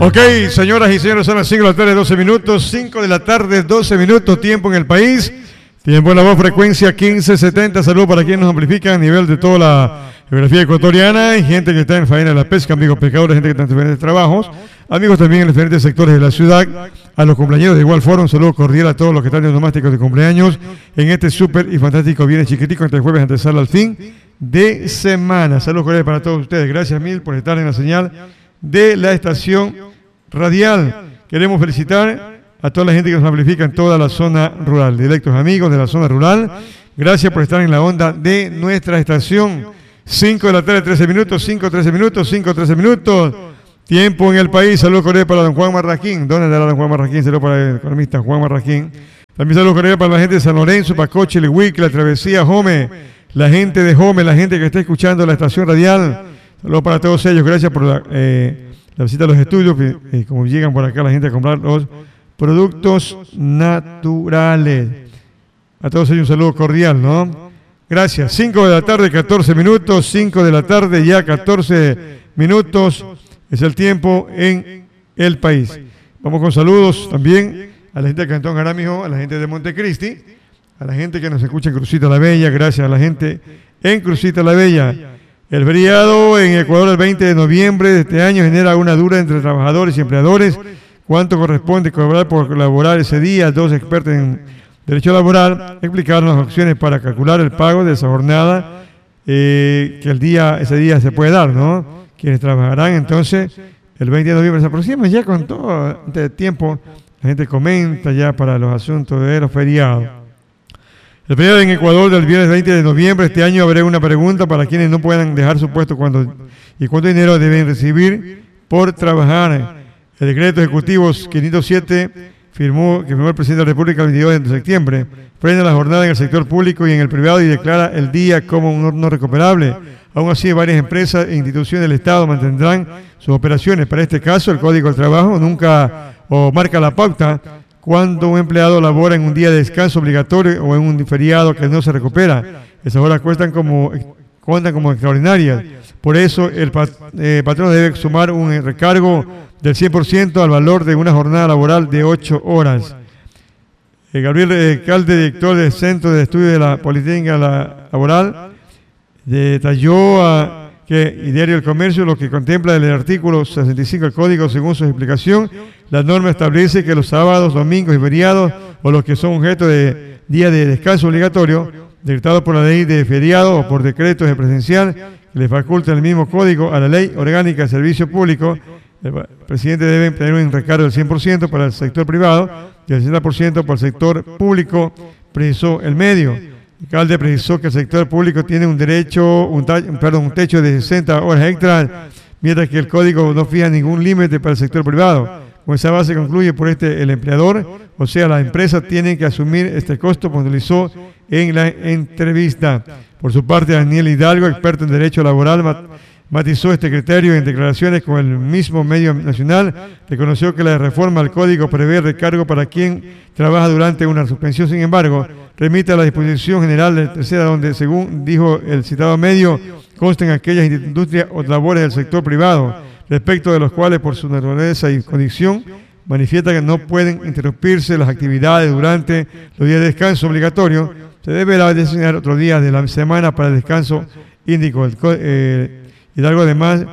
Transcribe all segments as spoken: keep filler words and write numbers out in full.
Ok, señoras y señores, son las cinco de la tarde, doce minutos, cinco de la tarde, doce minutos, tiempo en el país, tiempo en la voz, frecuencia quince setenta, saludos para quienes nos amplifican a nivel de toda la geografía ecuatoriana, y gente que está en faena de la pesca, amigos pescadores, gente que está en diferentes trabajos, amigos también en diferentes sectores de la ciudad, a los cumpleaños de igual forma, un saludo cordial a todos los que están en domásticos de cumpleaños, en este súper y fantástico viernes chiquitico, entre jueves antesala al fin de semana. Saludos cordiales para todos ustedes, gracias mil por estar en la señal de la estación radial. Queremos felicitar a toda la gente que nos amplifica en toda la zona rural, directos amigos de la zona rural, gracias por estar en la onda de nuestra estación. cinco de la tarde, trece minutos, cinco, trece minutos, cinco, trece minutos, tiempo en el país. Saludos cordiales para don Juan Marraquín. ¿Dónde está don Juan Marraquín? Saludos para el economista Juan Marraquín. También saludos cordiales para la gente de San Lorenzo, Pacoche, Lehuic, la Travesía, Jome, la gente de Jome, la gente que está escuchando la estación radial. Saludos para todos ellos, gracias por la, eh, la visita a los estudios, eh, como llegan por acá la gente a comprar los productos naturales. A todos ellos un saludo cordial, ¿no? Gracias. cinco de la tarde, catorce minutos, cinco de la tarde, ya catorce minutos, es el tiempo en el país. Vamos con saludos también a la gente de Cantón Jaramillo, a la gente de Montecristi, a la gente que nos escucha en Crucita la Bella, gracias a la gente en Crucita la Bella. El feriado en Ecuador el veinte de noviembre de este año genera una dura entre trabajadores y empleadores. ¿Cuánto corresponde cobrar por colaborar ese día? Dos expertos en derecho laboral explicaron las opciones para calcular el pago de esa jornada eh, que el día, ese día se puede dar, ¿no? Quienes trabajarán entonces el veinte de noviembre se aproxima ya con todo este tiempo. La gente comenta ya para los asuntos de los feriados. El feriado en Ecuador del viernes veinte de noviembre este año habrá una pregunta para quienes no puedan dejar su puesto cuando y cuánto dinero deben recibir por trabajar. El decreto ejecutivo quinientos siete firmó, que firmó el presidente de la República el veintidós de septiembre, frena la jornada en el sector público y en el privado y declara el día como un no recuperable. Aún así, varias empresas e instituciones del Estado mantendrán sus operaciones. Para este caso, el Código del Trabajo nunca o marca la pauta cuando un empleado labora en un día de descanso obligatorio o en un feriado que no se recupera. Esas horas cuestan como, cuentan como extraordinarias. Por eso, el pat, eh, patrón debe sumar un recargo del cien por ciento al valor de una jornada laboral de ocho horas. Eh, Gabriel eh, Calde, director del Centro de Estudio de la Politécnica Laboral, detalló a que y Diario del Comercio lo que contempla el artículo sesenta y cinco del Código. Según su explicación, la norma establece que los sábados, domingos y feriados, o los que son objeto de día de descanso obligatorio, decretado por la ley de feriado o por decretos de presencial, que le faculta el mismo código a la ley orgánica de servicio público, el presidente debe tener un recargo del cien por ciento para el sector privado y el sesenta por ciento para el sector público, precisó el medio. El alcalde precisó que el sector público tiene un derecho, un, perdón, un techo de sesenta horas extras, mientras que el código no fija ningún límite para el sector privado. Con esa base concluye por este el empleador, o sea, la empresa tiene que asumir este costo, puntualizó en la entrevista. Por su parte, Daniel Hidalgo, experto en derecho laboral, mat matizó este criterio en declaraciones con el mismo medio nacional. Reconoció que la reforma al código prevé recargo para quien trabaja durante una suspensión. Sin embargo, remite a la disposición general de tercera, donde, según dijo el citado medio, constan aquellas industrias o labores del sector privado, respecto de los cuales, por su naturaleza y condición, manifiesta que no pueden interrumpirse las actividades durante los días de descanso obligatorio. Se deberá designar otro día de la semana para el descanso índico. El, eh, Hidalgo, además,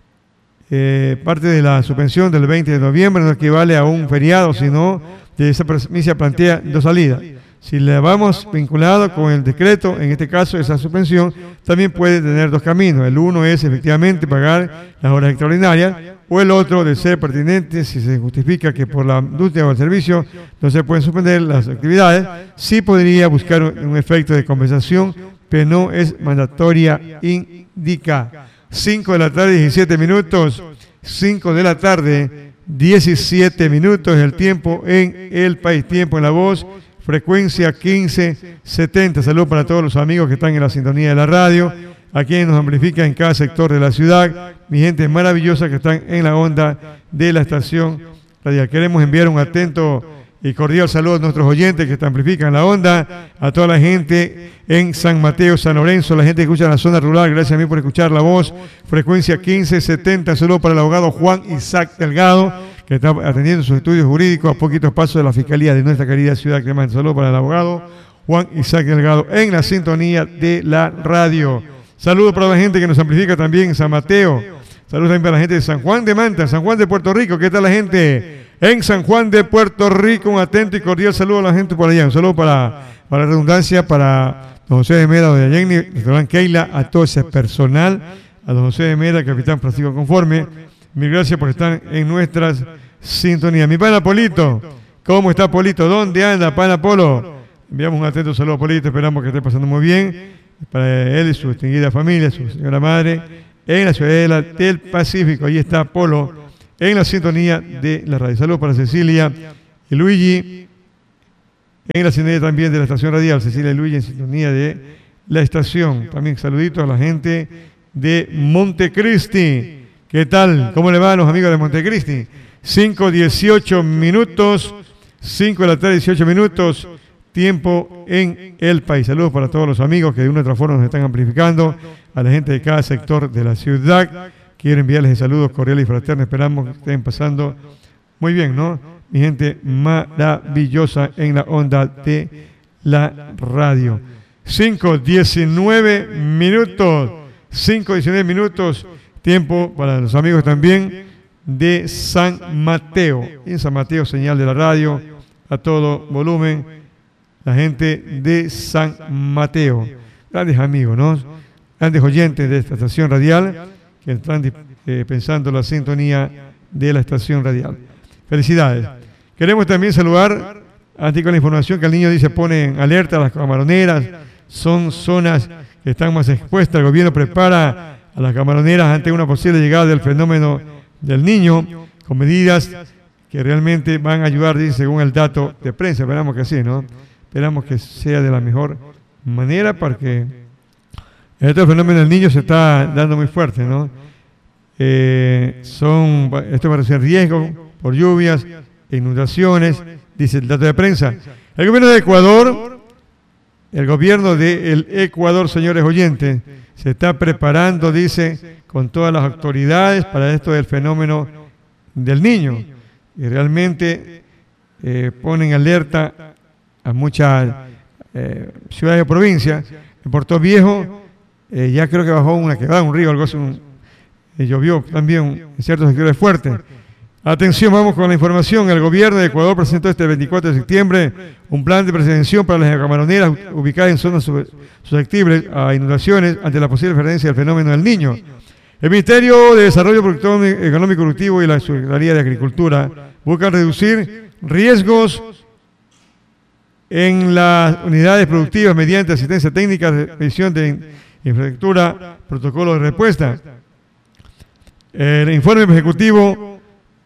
eh, parte de la suspensión del veinte de noviembre no equivale a un feriado, sino de esa premisa plantea dos salidas. Si le vamos vinculado con el decreto, en este caso esa suspensión, también puede tener dos caminos. El uno es efectivamente pagar las horas extraordinarias, o el otro, de ser pertinente, si se justifica que por la industria o el servicio no se pueden suspender las actividades, sí podría buscar un, un efecto de compensación, pero no es mandatoria, indica. cinco de la tarde, diecisiete minutos, cinco de la tarde, diecisiete minutos, el tiempo en el país, tiempo en la voz, frecuencia quince setenta. Saludos para todos los amigos que están en la sintonía de la radio, a quienes nos amplifican en cada sector de la ciudad, mi gente maravillosa que están en la onda de la estación radial. Queremos enviar un atento y cordial saludo a nuestros oyentes que amplifican la onda, a toda la gente en San Mateo, San Lorenzo, la gente que escucha en la zona rural, gracias a mí por escuchar la voz, frecuencia quince setenta, saludo para el abogado Juan Isaac Delgado, que está atendiendo sus estudios jurídicos a poquitos pasos de la Fiscalía de nuestra querida ciudad de Clemente. Saludos para el abogado Juan Isaac Delgado en la sintonía de la radio. Saludos para la gente que nos amplifica también en San Mateo. Saludos también para la gente de San Juan de Manta, San Juan de Puerto Rico. ¿Qué tal la gente en San Juan de Puerto Rico? Un atento y cordial saludo a la gente por allá. Un saludo para, para la redundancia, para don José de Mera, doña Jenny, restaurante Keila, a todo ese personal, a don José de Mera, capitán Francisco Conforme. Mil gracias por estar en nuestras sintonías. Mi pana Polito, ¿cómo está Polito? ¿Dónde anda, pana Polo? Enviamos un atento saludo a Polito, esperamos que esté pasando muy bien. Para él y su distinguida familia, su señora madre, en la ciudadela del Pacífico. Ahí está Polo, en la sintonía de la radio. Saludos para Cecilia y Luigi, en la sintonía también de la estación radial. Cecilia y Luigi en sintonía de la estación. También saluditos a la gente de Montecristi. ¿Qué tal? ¿Cómo le van los amigos de Montecristi? cinco dieciocho minutos, cinco de la tarde, dieciocho minutos, tiempo en el país. Saludos para todos los amigos que de una u otra forma nos están amplificando, a la gente de cada sector de la ciudad. Quiero enviarles saludos cordiales y fraternos. Esperamos que estén pasando muy bien, ¿no? Mi gente maravillosa en la onda de la radio. cinco diecinueve minutos, cinco diecinueve minutos, tiempo para los amigos también de San Mateo. En San Mateo, señal de la radio a todo volumen. La gente de San Mateo, grandes amigos, ¿no? Grandes oyentes de esta estación radial que están eh, pensando la sintonía de la estación radial. Felicidades. Queremos también saludar, antes con la información que el niño dice pone en alerta a las camaroneras, son zonas que están más expuestas. El gobierno prepara a las camaroneras ante una posible llegada del fenómeno del niño con medidas que realmente van a ayudar, dice, según el dato de prensa. Esperamos que sí, ¿no? Esperamos que sea de la mejor manera porque este fenómeno del niño se está dando muy fuerte, ¿no? Eh, son, esto va a ser riesgo por lluvias, inundaciones, dice el dato de prensa. El gobierno de Ecuador, el gobierno de Ecuador, señores oyentes, se está preparando, dice, con todas las autoridades para esto del fenómeno del niño. Y realmente eh, ponen alerta a muchas eh, ciudades y provincias. En Puerto Viejo eh, ya creo que bajó una quebrada, un río, algo así, un, eh, llovió también en ciertos sectores fuertes. Atención, vamos con la información. El gobierno de Ecuador presentó este veinticuatro de septiembre un plan de prevención para las camaroneras ubicadas en zonas susceptibles a inundaciones ante la posible emergencia del fenómeno del niño. El Ministerio de Desarrollo Productivo, Económico y Productivo y la Secretaría de Agricultura buscan reducir riesgos en las unidades productivas mediante asistencia técnica, revisión de infraestructura, protocolo de respuesta. El informe ejecutivo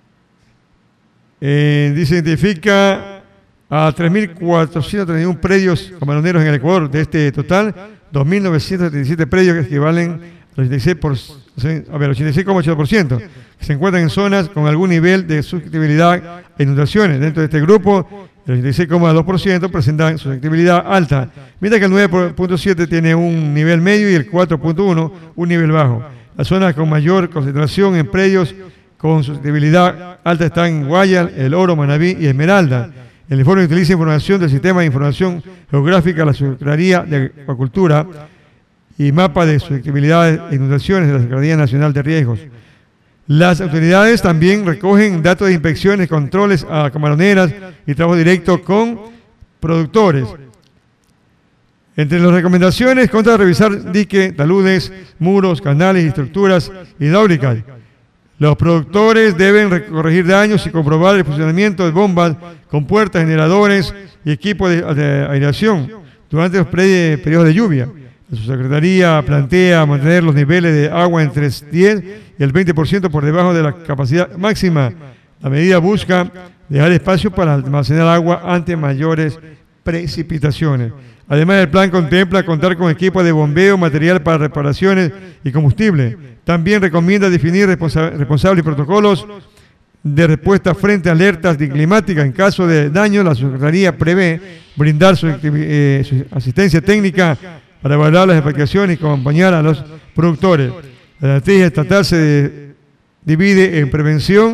eh, dice, identifica a tres mil cuatrocientos treinta y uno predios camaroneros en el Ecuador. De este total, dos mil novecientos setenta y siete predios que equivalen al ochenta y seis coma ocho por ciento, que se encuentran en zonas con algún nivel de susceptibilidad a inundaciones. Dentro de este grupo, el ochenta y seis coma dos por ciento presentan susceptibilidad alta, mientras que el nueve punto siete por ciento tiene un nivel medio y el cuatro punto uno por ciento un nivel bajo. Las zonas con mayor concentración en predios con susceptibilidad alta están en Guayas, El Oro, Manabí y Esmeralda. El informe utiliza información del Sistema de Información Geográfica de la Secretaría de Agricultura y mapa de susceptibilidades e inundaciones de la Secretaría Nacional de Riesgos. Las autoridades también recogen datos de inspecciones, controles a camaroneras y trabajo directo con productores. Entre las recomendaciones, consta revisar diques, taludes, muros, canales y estructuras hidráulicas. Los productores deben corregir daños y comprobar el funcionamiento de bombas, compuertas, generadores y equipos de, de aireación durante los periodos de lluvia. La subsecretaría plantea mantener los niveles de agua entre el diez y el veinte por ciento por debajo de la capacidad máxima. La medida busca dejar espacio para almacenar agua ante mayores precipitaciones. Además, el plan contempla contar con equipos de bombeo, material para reparaciones y combustible. También recomienda definir responsa responsables y protocolos de respuesta frente a alertas climáticas. En caso de daño, la Secretaría prevé brindar su, eh, su asistencia técnica para evaluar las aplicaciones y acompañar a los productores. La estrategia estatal se divide en prevención,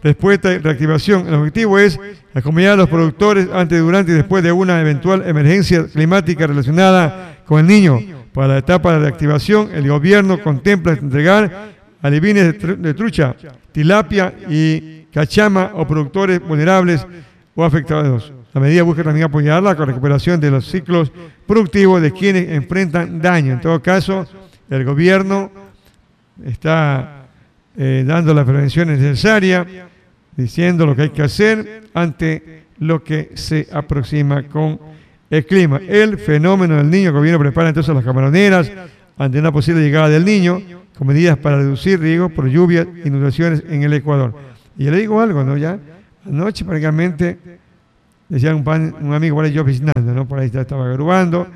respuesta y reactivación. El objetivo es acompañar a los productores antes, durante y después de una eventual emergencia climática relacionada con el Niño. Para la etapa de reactivación, el gobierno contempla entregar alevines de, tr de trucha, tilapia y cachama o productores vulnerables o afectados. La medida busca también apoyar la recuperación de los ciclos productivos de quienes enfrentan daño. En todo caso, el gobierno está eh, dando las prevenciones necesarias, diciendo lo que hay que hacer ante lo que se aproxima con el clima. El fenómeno del Niño, el gobierno prepara entonces las camaroneras ante una posible llegada del Niño, con medidas para reducir riesgos por lluvias e inundaciones en el Ecuador. Y yo le digo algo, ¿no? Ya anoche prácticamente, decía un, pan, un amigo por ahí, yo visitando, ¿no? Por ahí estaba grabando.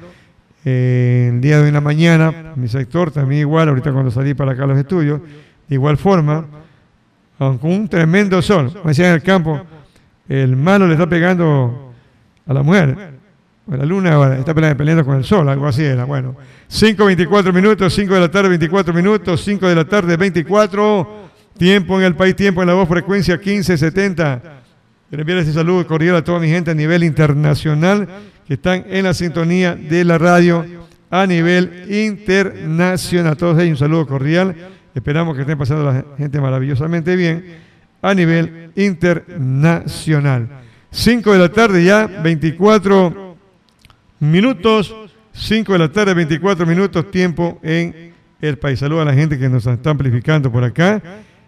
Eh, el día de hoy en la mañana, mi sector también igual, ahorita cuando salí para acá a los estudios, de igual forma, con un tremendo sol. Como decía en el campo, el malo le está pegando a la mujer. La luna ahora está peleando con el sol, algo así era. Bueno, cinco veinticuatro minutos, cinco de la tarde, veinticuatro minutos, cinco de la tarde, veinticuatro. Tiempo en el país, tiempo en la voz, frecuencia quince setenta. Quiero enviar este saludo cordial a toda mi gente a nivel internacional que están en la sintonía de la radio a nivel internacional. A todos ellos un saludo cordial. Esperamos que estén pasando la gente maravillosamente bien a nivel internacional. cinco de la tarde ya, veinticuatro minutos. cinco de la tarde, veinticuatro minutos, tiempo en el país. Saludos a la gente que nos está amplificando por acá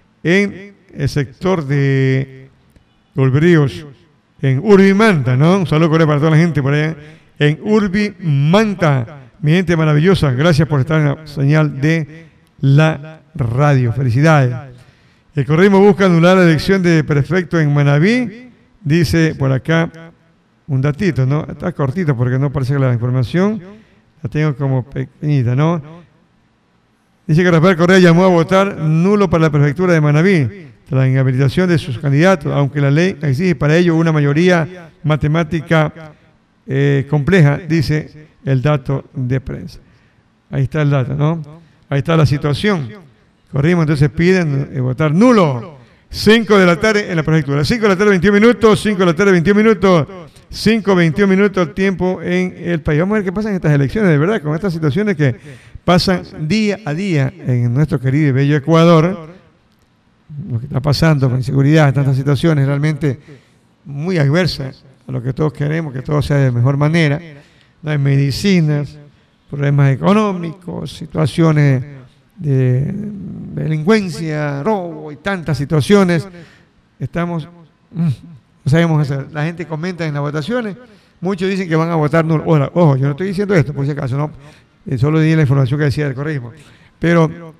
en el sector de Golberíos, en Urbimanta, ¿no? Un saludo cordial para toda la gente por allá en Urbimanta. Mi gente maravillosa, gracias por estar en la señal de la radio. Felicidades. El correísmo busca anular la elección de prefecto en Manabí. Dice por acá un datito, ¿no? Está cortito porque no parece que la información la tengo como pequeñita, ¿no? Dice que Rafael Correa llamó a votar nulo para la prefectura de Manabí tras la inhabilitación de sus candidatos, aunque la ley exige para ello una mayoría matemática eh, compleja, dice el dato de prensa. Ahí está el dato, ¿no? Ahí está la situación. Corrimos, entonces piden eh, votar nulo. cinco de la tarde en la prefectura. cinco de la tarde, veintiún minutos. cinco de la tarde, veintiún minutos. cinco, veintiún minutos, tiempo en el país. Vamos a ver qué pasa en estas elecciones, de verdad, con estas situaciones que pasan día a día en nuestro querido y bello Ecuador. Lo que está pasando con inseguridad, tantas situaciones realmente muy adversas a lo que todos queremos, que todo sea de mejor manera. No hay medicinas, problemas económicos, situaciones de delincuencia, robo y tantas situaciones. Estamos, no sabemos hacer. La gente comenta en las votaciones, muchos dicen que van a votar nulo. Ojo, ojo, yo no estoy diciendo esto por si acaso, no, eh, solo di la información que decía del correísmo. Pero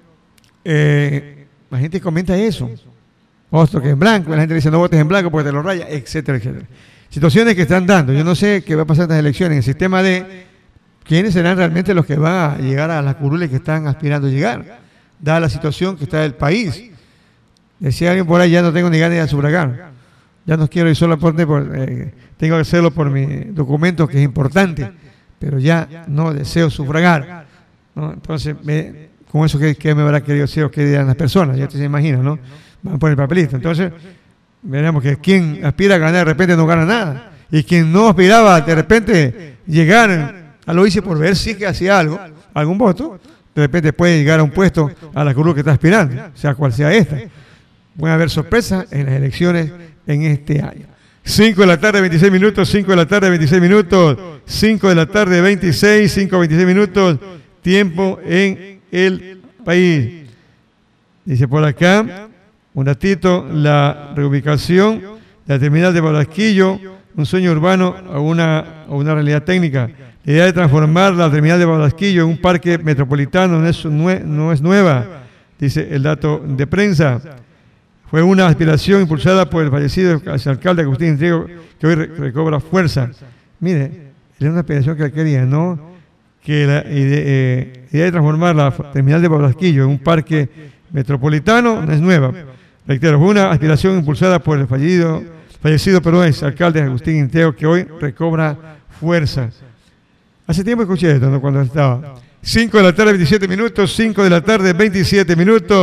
eh, la gente comenta eso. Otro que en blanco, la gente dice no votes en blanco porque te lo raya, etcétera, etcétera. Situaciones que están dando. Yo no sé qué va a pasar en estas elecciones, en el sistema de quiénes serán realmente los que van a llegar a las curules que están aspirando a llegar, dada la situación que está el país. Decía alguien por ahí, ya no tengo ni ganas de sufragar, ya no quiero ir solo por, eh, tengo que hacerlo por mi documento que es importante, pero ya no deseo sufragar, ¿no? Entonces, me, con eso, ¿qué, qué me habrá querido decir o qué dirán las personas? Ya te se imagina, ¿no? Van a poner el papelito. Entonces, veremos que quien aspira a ganar de repente no gana nada, y quien no aspiraba de repente llegar a lo hice por ver si es que hacía algo, algún voto, de repente puede llegar a un puesto a la curul que está aspirando, sea cual sea esta. Puede haber sorpresas en las elecciones en este año. cinco de la tarde, veintiséis minutos, cinco de la tarde, veintiséis minutos, cinco de la tarde, veintiséis, cinco, veintiséis minutos, tiempo en el país. Dice por acá, un ratito, la reubicación de la terminal de Barranquillo, un sueño urbano a una, a una realidad técnica. La idea de transformar la terminal de Barranquillo en un parque metropolitano no es, nue no es nueva, dice el dato de prensa. Fue una aspiración impulsada por el fallecido alcalde Agustín Intriego, que hoy re recobra fuerza. Mire, era una aspiración que él quería, ¿no? Que la idea, eh, idea de transformar la terminal de Barranquillo en un parque metropolitano no es nueva. Reitero, fue una aspiración impulsada por el fallido, fallecido perdón, alcalde Agustín Intriego, que hoy recobra fuerza. Hace tiempo escuché esto, ¿no? Cuando estaba. cinco de la tarde, veintisiete minutos, cinco de la tarde, veintisiete minutos,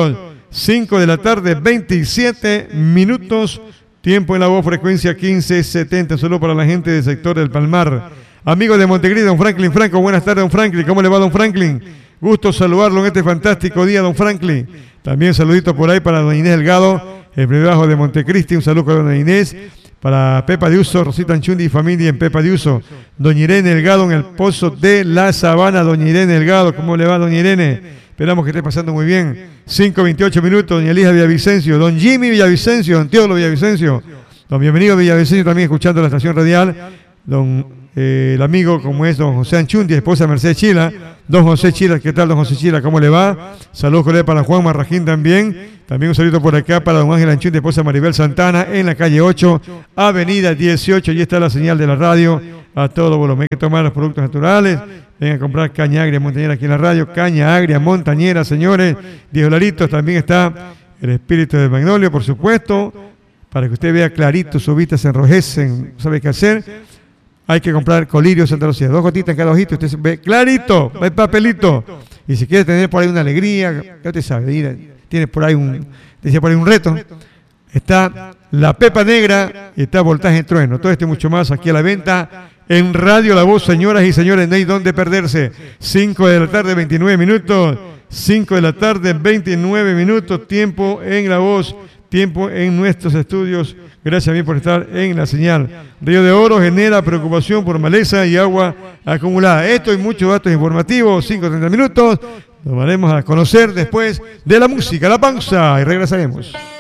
cinco de la tarde, veintisiete minutos. Tiempo en la voz, frecuencia quince setenta. Solo para la gente del sector del Palmar. Amigos de Montecristi, don Franklin Franco. Buenas tardes, don Franklin. ¿Cómo le va, don Franklin? Gusto saludarlo en este fantástico día, don Franklin. También saludito por ahí para don Inés Delgado, el primer bajo de Montecristi. Un saludo para don Inés. Para Pepa de Uso, Rosita Anchundi y familia en Pepa de Uso. Doña Irene Delgado en el Pozo de la Sabana. Doña Irene Delgado, ¿cómo le va, doña Irene? Esperamos que esté pasando muy bien. cinco veintiocho minutos, doña Elisa Villavicencio. Don Jimmy Villavicencio, don Teodoro Villavicencio. Don bienvenido Villavicencio, también escuchando la estación radial. Don eh, el amigo, como es don José Anchundi, esposa de Mercedes Chila. Don José Chila, ¿qué tal, don José Chila? ¿Cómo le va? Saludos colega para Juan Marrajín también. También un saludo por acá para don Ángel Anchundi, esposa Maribel Santana, en la calle ocho, avenida dieciocho. Allí está la señal de la radio a todo volumen. Hay que tomar los productos naturales. Vengan a comprar caña agria montañera aquí en la radio. Caña agria montañera, señores. diez dolaritos. También está el espíritu de Magnolio, por supuesto. Para que usted vea clarito, sus vistas se enrojecen, no sabe qué hacer. Hay que comprar colirio Santa Lucía. Dos gotitas en cada ojito, usted ve clarito, ve papelito. Y si quiere tener por ahí una alegría, ya te sabe, mira, tiene por ahí un, decía por ahí un reto. Está la pepa negra y está voltaje trueno. Todo esto y mucho más aquí a la venta en Radio La Voz, señoras y señores. No hay dónde perderse. cinco de la tarde, veintinueve minutos. cinco de la tarde, veintinueve minutos. Tiempo en La Voz. Tiempo en nuestros estudios. Gracias a mí por estar en la señal. Río de Oro genera preocupación por maleza y agua acumulada. Esto y muchos datos informativos. cinco treinta minutos. Nos haremos a conocer después de la música, la pausa, y regresaremos.